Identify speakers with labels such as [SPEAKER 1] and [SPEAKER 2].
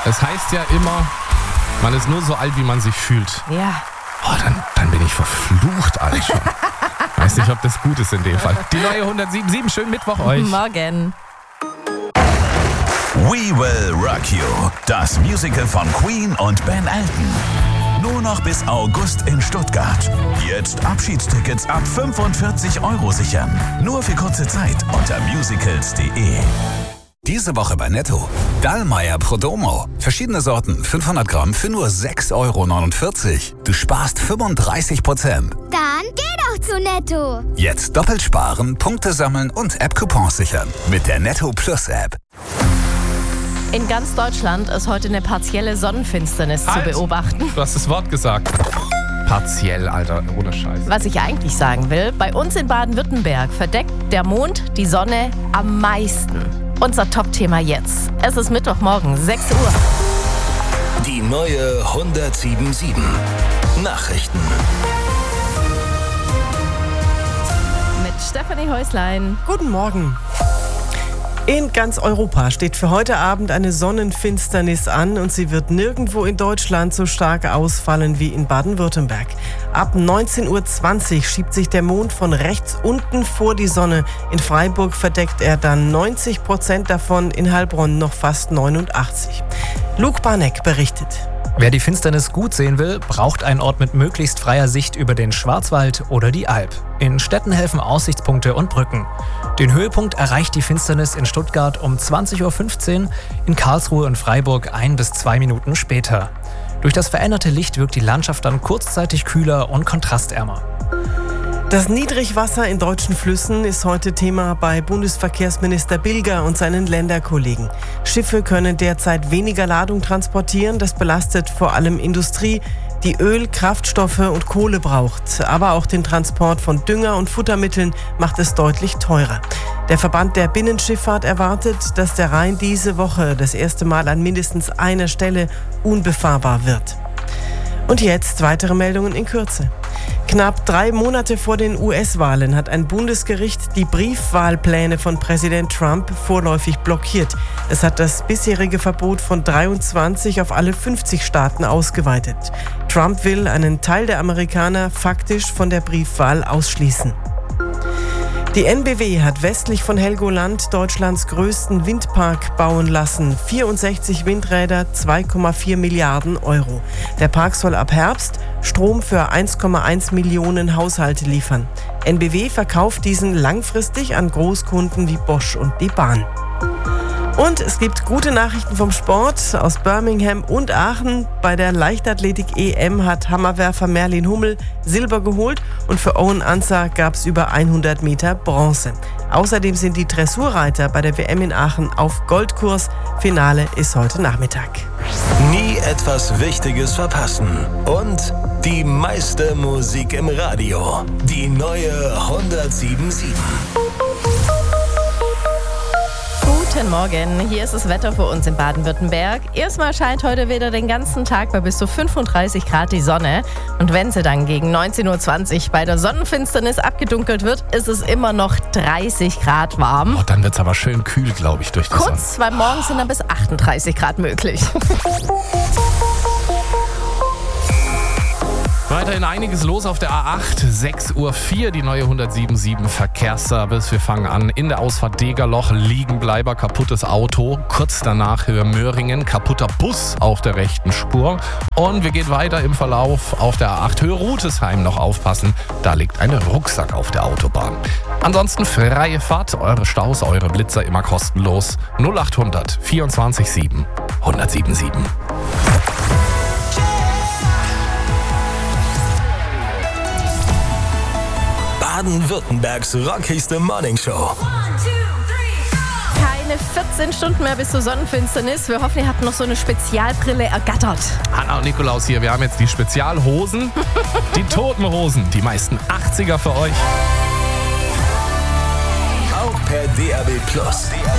[SPEAKER 1] Es heißt ja immer, man ist nur so alt, wie man sich fühlt.
[SPEAKER 2] Ja.
[SPEAKER 1] Oh, dann bin ich verflucht alt schon. Weiß nicht, ob das gut ist in dem Fall. Die neue 107.7, schönen Mittwoch euch.
[SPEAKER 2] Morgen.
[SPEAKER 3] We Will Rock You, das Musical von Queen und Ben Elton. Nur noch bis August in Stuttgart. Jetzt Abschiedstickets ab 45 € sichern. Nur für kurze Zeit unter musicals.de.
[SPEAKER 4] Diese Woche bei Netto. Dallmayr Prodomo. Verschiedene Sorten, 500 Gramm für nur 6,49 €. Du sparst 35%.
[SPEAKER 5] Dann geh doch zu Netto.
[SPEAKER 4] Jetzt doppelt sparen, Punkte sammeln und App-Coupons sichern. Mit der Netto Plus App.
[SPEAKER 2] In ganz Deutschland ist heute eine partielle Sonnenfinsternis zu beobachten.
[SPEAKER 1] Du hast das Wort gesagt. Partiell, Alter, ohne Scheiß.
[SPEAKER 2] Was ich eigentlich sagen will, bei uns in Baden-Württemberg verdeckt der Mond die Sonne am meisten. Unser Top-Thema jetzt. Es ist Mittwochmorgen, 6 Uhr.
[SPEAKER 6] Die neue 107.7 Nachrichten.
[SPEAKER 2] Mit Stefanie Häuslein.
[SPEAKER 7] Guten Morgen. In ganz Europa steht für heute Abend eine Sonnenfinsternis an und sie wird nirgendwo in Deutschland so stark ausfallen wie in Baden-Württemberg. Ab 19:20 Uhr schiebt sich der Mond von rechts unten vor die Sonne. In Freiburg verdeckt er dann 90% davon, in Heilbronn noch fast 89%. Luke Barneck berichtet.
[SPEAKER 8] Wer die Finsternis gut sehen will, braucht einen Ort mit möglichst freier Sicht über den Schwarzwald oder die Alp. In Städten helfen Aussichtspunkte und Brücken. Den Höhepunkt erreicht die Finsternis in Stuttgart um 20:15 Uhr, in Karlsruhe und Freiburg 1 bis 2 Minuten später. Durch das veränderte Licht wirkt die Landschaft dann kurzzeitig kühler und kontrastärmer.
[SPEAKER 7] Das Niedrigwasser in deutschen Flüssen ist heute Thema bei Bundesverkehrsminister Bilger und seinen Länderkollegen. Schiffe können derzeit weniger Ladung transportieren. Das belastet vor allem Industrie, die Öl, Kraftstoffe und Kohle braucht. Aber auch den Transport von Dünger und Futtermitteln macht es deutlich teurer. Der Verband der Binnenschifffahrt erwartet, dass der Rhein diese Woche das erste Mal an mindestens einer Stelle unbefahrbar wird. Und jetzt weitere Meldungen in Kürze. Knapp 3 Monate vor den US-Wahlen hat ein Bundesgericht die Briefwahlpläne von Präsident Trump vorläufig blockiert. Es hat das bisherige Verbot von 23 auf alle 50 Staaten ausgeweitet. Trump will einen Teil der Amerikaner faktisch von der Briefwahl ausschließen. Die NBW hat westlich von Helgoland Deutschlands größten Windpark bauen lassen. 64 Windräder, 2,4 Milliarden €. Der Park soll ab Herbst Strom für 1,1 Millionen Haushalte liefern. NBW verkauft diesen langfristig an Großkunden wie Bosch und die Bahn. Und es gibt gute Nachrichten vom Sport aus Birmingham und Aachen. Bei der Leichtathletik-EM hat Hammerwerfer Merlin Hummel Silber geholt und für Owen Ansah gab es über 100 Meter Bronze. Außerdem sind die Dressurreiter bei der WM in Aachen auf Goldkurs. Finale ist heute Nachmittag.
[SPEAKER 6] Nie etwas Wichtiges verpassen. Und die meiste Musik im Radio. Die neue 107.7.
[SPEAKER 2] Guten Morgen, hier ist das Wetter für uns in Baden-Württemberg. Erstmal scheint heute wieder den ganzen Tag bei bis zu 35 Grad die Sonne. Und wenn sie dann gegen 19:20 Uhr bei der Sonnenfinsternis abgedunkelt wird, ist es immer noch 30 Grad warm.
[SPEAKER 1] Oh, dann wird es aber schön kühl, glaube ich, durch die Sonne.
[SPEAKER 2] Kurz, weil morgens sind dann bis 38 Grad möglich.
[SPEAKER 1] Weiterhin einiges los auf der A8, 6:04 Uhr, die neue 107.7 Verkehrsservice. Wir fangen an in der Ausfahrt Degerloch, Liegenbleiber, kaputtes Auto. Kurz danach Höhe Möhringen, kaputter Bus auf der rechten Spur. Und wir gehen weiter im Verlauf auf der A8 Höhe Rutesheim, noch aufpassen. Da liegt ein Rucksack auf der Autobahn. Ansonsten freie Fahrt, eure Staus, eure Blitzer immer kostenlos. 0800 24 7 107.7.
[SPEAKER 6] Baden-Württembergs rockigste Morningshow.
[SPEAKER 2] Keine 14 Stunden mehr bis zur Sonnenfinsternis. Wir hoffen, ihr habt noch so eine Spezialbrille ergattert.
[SPEAKER 1] Hanna und Nikolaus hier, wir haben jetzt die Spezialhosen, die Totenhosen, die meisten 80er für euch.
[SPEAKER 6] Auch per DAB+.